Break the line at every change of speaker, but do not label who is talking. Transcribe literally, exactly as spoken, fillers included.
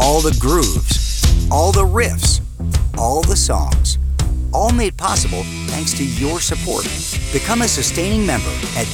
All the grooves, all the riffs, all the songs, all made possible thanks to your support. Become a sustaining member at